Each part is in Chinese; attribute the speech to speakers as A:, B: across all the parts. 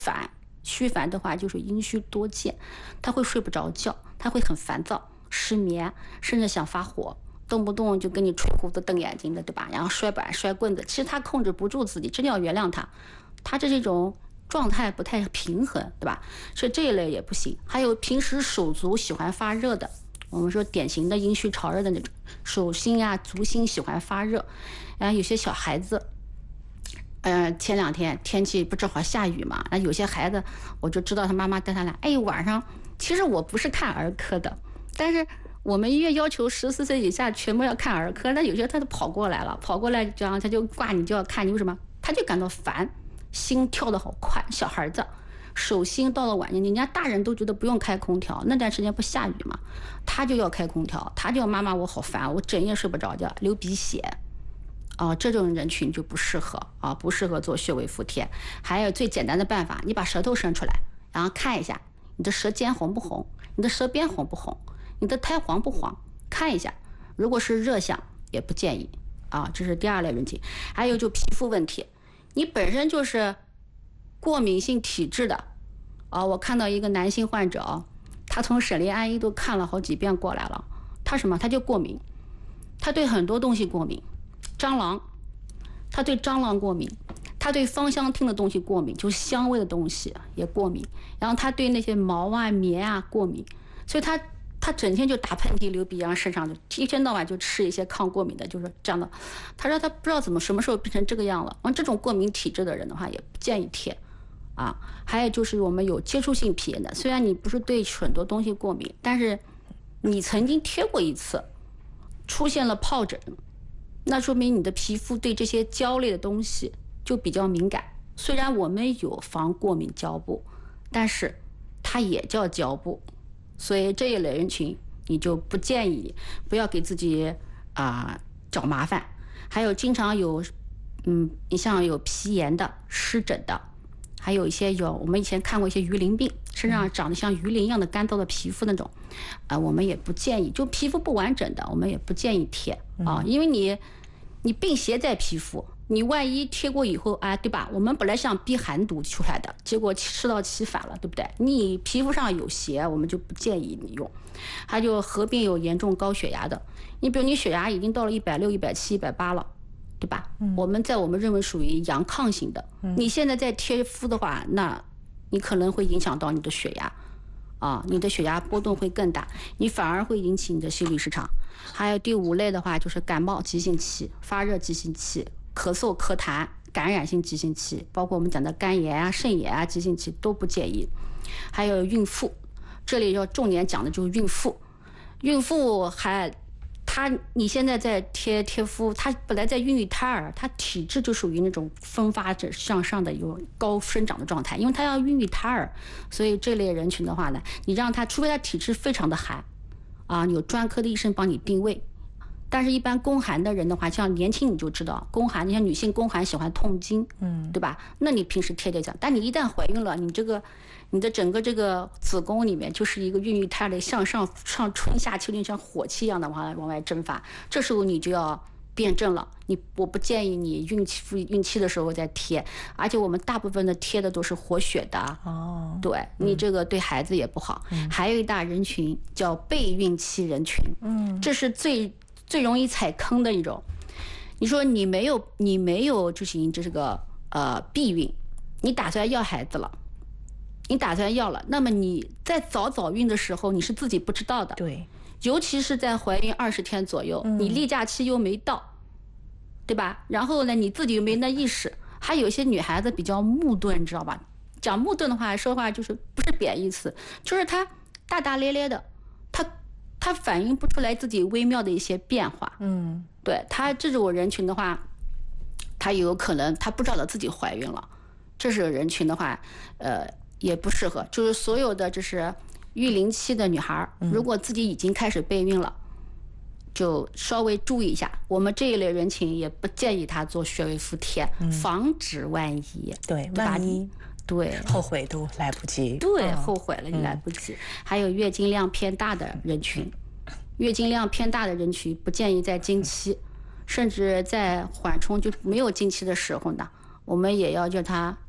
A: 烦。虚烦的话就是阴虚多见，他会睡不着觉，他会很烦躁、失眠，甚至想发火，动不动就跟你吹胡子瞪眼睛的，对吧？然后摔板摔棍子，其实他控制不住自己，真的要原谅他，他这是一种状态不太平衡，对吧？所以这一类也不行。还有平时手足喜欢发热的，我们说典型的阴虚潮热的那种，手心啊、足心喜欢发热，然后有些小孩子。前2天天气不正好下雨嘛，那有些孩子我就知道他妈妈带他来，哎，晚上其实我不是看儿科的，但是我们医院要求14岁以下全部要看儿科，那有些他都跑过来了，跑过来这样他就挂你就要看，你为什么？他就感到烦，心跳得好快，小孩子手心到了晚上，人家大人都觉得不用开空调，那段时间不下雨嘛，他就要开空调，他就要妈妈我好烦，我整夜睡不着觉，流鼻血。这种人群就不适合啊，不适合做穴位敷贴。还有最简单的办法，你把舌头伸出来，然后看一下你的舌尖红不红，你的舌边红不红，你的苔黄不黄，看一下。如果是热象，也不建议啊。这是第2类人群。还有就皮肤问题，你本身就是过敏性体质的我看到一个男性患者他从省立安医都看了好几遍过来了，他什么？他就过敏，他对很多东西过敏。蟑螂，他对蟑螂过敏，他对芳香烃的东西过敏，就是香味的东西也过敏，然后他对那些毛啊、棉啊过敏，所以他整天就打喷嚏、流鼻涕，身上就一天到晚就吃一些抗过敏的，就是这样的。他说他不知道什么时候变成这个样了。这种过敏体质的人的话，也不建议贴啊。还有就是我们有接触性皮炎的，虽然你不是对很多东西过敏，但是你曾经贴过一次，出现了疱疹。那说明你的皮肤对这些胶类的东西就比较敏感。虽然我们有防过敏胶布，但是它也叫胶布，所以这一类人群你就不建议，不要给自己找麻烦。还有经常有你像有皮炎的、湿疹的，还有一些我们以前看过一些鱼鳞病，身上长得像鱼鳞一样的干燥的皮肤那种，我们也不建议。就皮肤不完整的，我们也不建议贴因为你病邪在皮肤，你万一贴过以后对吧？我们本来想逼寒毒出来的，结果吃到其反了，对不对？你皮肤上有邪，我们就不建议你用。还有合并有严重高血压的，你比如你血压已经到了160、170、180了。对吧？我们认为属于阳亢型的。你现在在贴敷的话，那你可能会影响到你的血压你的血压波动会更大，你反而会引起你的心律失常。还有第5类的话，就是感冒急性期、发热急性期、咳嗽咳痰、感染性急性期，包括我们讲的肝炎啊、肾炎啊急性期都不建议。还有孕妇，这里要重点讲的就是孕妇。孕妇你现在在贴敷，她本来在孕育胎儿，她体质就属于那种分发着向上的有高生长的状态，因为她要孕育胎儿，所以这类人群的话呢，你让她，除非她体质非常的寒有专科的医生帮你定位。但是一般宫寒的人的话，像年轻你就知道宫寒，你像女性宫寒喜欢痛经，对吧？那你平时贴这样，但你一旦怀孕了，你的整个这个子宫里面就是一个孕育胎的向上，像春夏秋冬像火气一样的往外蒸发，这时候你就要辩证了。我不建议你孕期的时候再贴，而且我们大部分的贴的都是活血的对你这个对孩子也不好。还有一大人群叫备孕期人群，这是最容易踩坑的一种。你说你没有执行这个避孕，你打算要孩子了，你打算要了，那么你在早孕的时候你是自己不知道的，
B: 对，
A: 尤其是在怀孕20天左右，你例假期又没到，对吧？然后呢，你自己又没那意识，还有一些女孩子比较木钝，你知道吧？讲木钝的话，说话就是不是贬义词，就是她大大咧咧的，她反映不出来自己微妙的一些变化。对，她这种人群的话，她有可能她不知道自己怀孕了，这是人群的话，也不适合。就是所有的就是育龄期的女孩，如果自己已经开始备孕了，就稍微注意一下。我们这一类人群也不建议她做穴位敷贴，防止万一。
B: 对，万一。
A: 对，
B: 后悔都来不及。
A: 对，后悔了也来不及。还有月经量偏大的人群，月经量偏大的人群不建议在经期，甚至在缓冲就没有经期的时候呢，我们也要叫他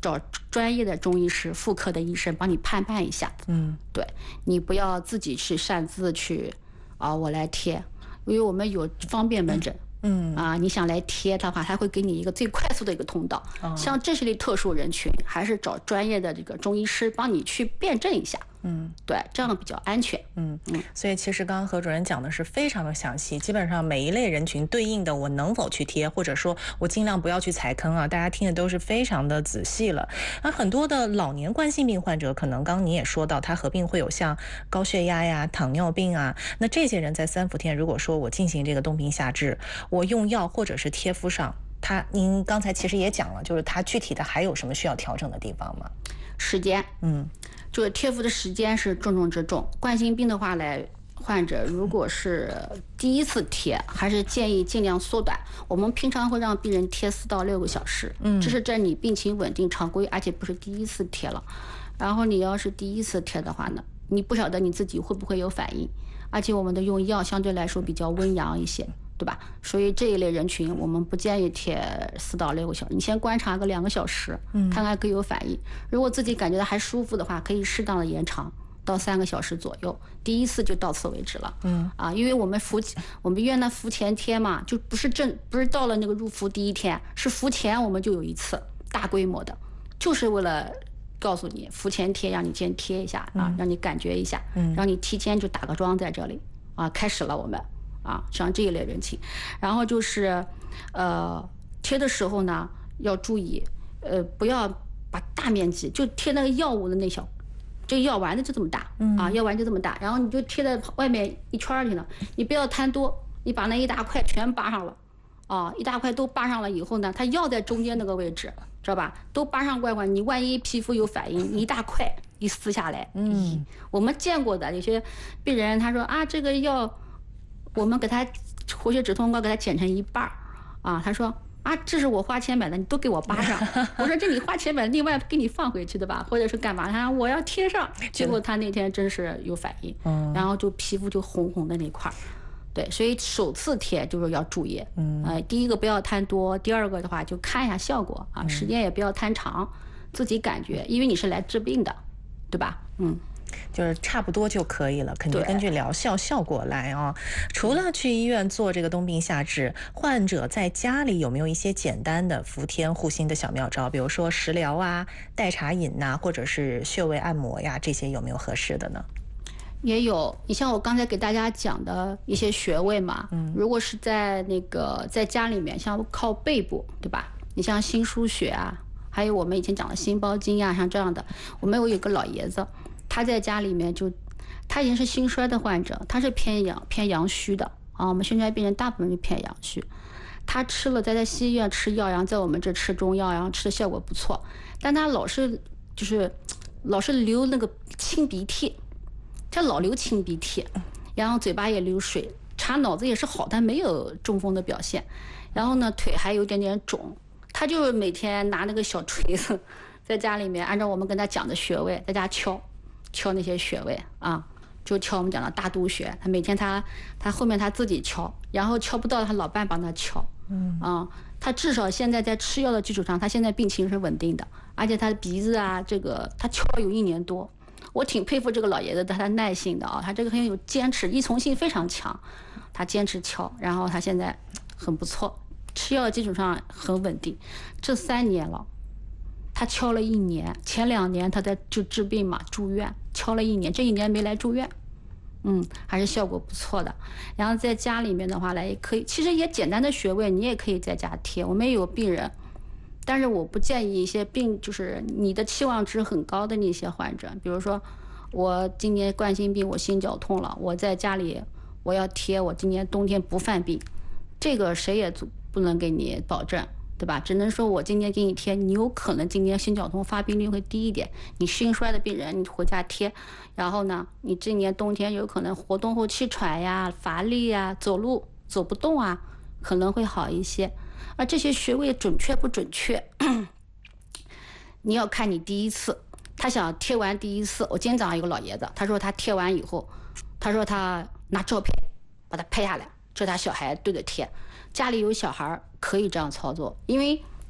A: 找专业的中医师、妇科的医生帮你判一下。对，你不要自己去擅自去我来贴，因为我们有方便门诊。你想来贴的话，他会给你一个最快速的一个通道。像这些类特殊人群，还是找专业的这个中医师帮你去辩证一下。对，这样比较安全。
B: 所以其实刚刚何主任讲的是非常的详细，基本上每一类人群对应的我能否去贴，或者说我尽量不要去踩坑啊，大家听的都是非常的仔细了。很多的老年冠心病患者，可能刚刚你也说到，他合并会有像高血压呀、糖尿病啊，那这些人在3伏天，如果说我进行这个冬病夏治，我用药或者是贴敷上，您刚才其实也讲了，就是它具体的还有什么需要调整的地方吗？
A: 时间，就是贴敷的时间是重中之重。冠心病的话呢，患者如果是第一次贴，还是建议尽量缩短。我们平常会让病人贴4到6个小时，这是在你病情稳定、常规，而且不是第一次贴了。然后你要是第一次贴的话呢，你不晓得你自己会不会有反应，而且我们的用药相对来说比较温阳一些。对吧？所以这一类人群，我们不建议贴4到6个小时，你先观察个2个小时，看看可以有反应。如果自己感觉到还舒服的话，可以适当的延长到3个小时左右。第一次就到此为止了。因为我们医院的伏前贴嘛，就不是到了那个入伏第1天，是伏前我们就有一次大规模的，就是为了告诉你伏前贴，让你先贴一下让你感觉一下，让你提前就打个桩在这里开始了我们。像这一类人群，然后就是贴的时候呢要注意，不要把大面积就贴那个药物的那小，这个药丸子就这么大药丸就这么大，然后你就贴在外面一圈去了，你不要贪多，你把那一大块全扒上了一大块都扒上了以后呢，它药在中间那个位置，知道吧？都扒上怪，你万一皮肤有反应，一大块一撕下来，我们见过的有些病人他说这个药。我们给他活血止痛膏给他剪成一半他说这是我花钱买的，你都给我扒上。我说这你花钱买的，另外给你放回去的吧，或者是干嘛？他说我要贴上，结果他那天真是有反应，然后就皮肤就红红的那块。对，所以首次贴就是要注意，第一个不要贪多，第二个的话就看一下效果时间也不要贪长，自己感觉，因为你是来治病的，对吧？
B: 就是差不多就可以了，肯定根据疗效果来除了去医院做这个冬病夏治，患者在家里有没有一些简单的伏天护心的小妙招？比如说食疗代茶饮或者是穴位按摩呀，这些有没有合适的呢？
A: 也有，你像我刚才给大家讲的一些穴位嘛，如果是在在家里面，像靠背部，对吧？你像心腧穴还有我们以前讲的心包经像这样的，我们有一个老爷子。他在家里面他已经是心衰的患者，他是偏阳虚的我们心衰病人大部分是偏阳虚，他在西医院吃药，然后在我们这吃中药，然后吃的效果不错，但他老是流那个清鼻涕，他老流清鼻涕，然后嘴巴也流水，查脑子也是好，但没有中风的表现，然后呢腿还有点点肿，他就每天拿那个小锤子在家里面按照我们跟他讲的穴位在家敲那些穴位就敲我们讲的大督穴，他每天他后面他自己敲，然后敲不到他老伴帮他敲，他至少现在在吃药的基础上，他现在病情是稳定的，而且他的鼻子这个他敲有1年多，我挺佩服这个老爷子的他耐性的他这个很有坚持，依从性非常强，他坚持敲，然后他现在很不错，吃药的基础上很稳定，这3年了。他敲了1年，前2年他在就治病嘛，住院敲了1年，这1年没来住院，还是效果不错的。然后在家里面的话呢，也可以，其实也简单的穴位你也可以在家贴。我们也有病人，但是我不建议一些就是你的期望值很高的那些患者，比如说我今年冠心病，我心绞痛了，我在家里我要贴，我今年冬天不犯病，这个谁也不能给你保证。对吧？只能说我今年给你贴，你有可能今年心绞痛发病率会低一点。你心衰的病人，你回家贴，然后呢，你今年冬天有可能活动后气喘乏力走路走不动可能会好一些。而这些穴位准确不准确，你要看你第一次。他想贴完第一次，我今天早上有个老爷子，他说他贴完以后，他说他拿照片把它拍下来，这他小孩对着贴。家里有小孩可以这样操作，因为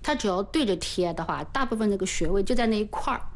A: 它只要对着贴的话，大部分那个穴位就在那一块儿，